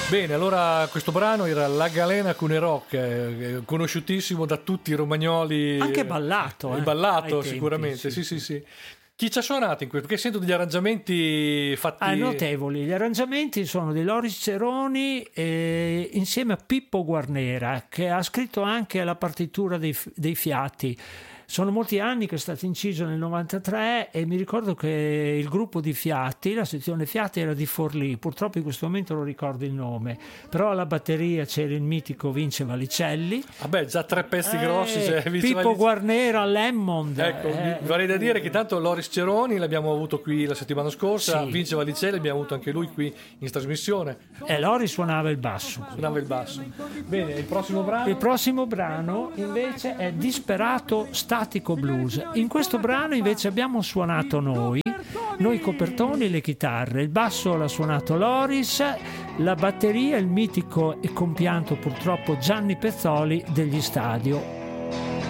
Bene, allora questo brano era La Galena Cune Rock, conosciutissimo da tutti i romagnoli. Anche ballato. Ballato ai tempi, sicuramente, sì. Chi ci ha suonato in questo? Perché sento degli arrangiamenti fatti... notevoli. Gli arrangiamenti sono di Loris Ceroni insieme a Pippo Guarnera, che ha scritto anche la partitura dei Fiati. Sono molti anni che è stato inciso nel 93 e mi ricordo che il gruppo di Fiati, la sezione Fiati era di Forlì, purtroppo in questo momento non ricordo il nome, però alla batteria c'era il mitico Vince Valicelli. Vabbè, già 3 pezzi grossi. Pippo Guarnera, Lemmond. Ecco, vorrei da dire che tanto Loris Ceroni l'abbiamo avuto qui la settimana scorsa, sì. Vince Valicelli l'abbiamo avuto anche lui qui in trasmissione. E Loris suonava il basso. Bene, il prossimo brano? Il prossimo brano invece è Disperato Statico Blues. In questo brano invece abbiamo suonato noi copertoni e le chitarre, il basso l'ha suonato Loris, la batteria il mitico e compianto purtroppo Gianni Pezzoli degli Stadio.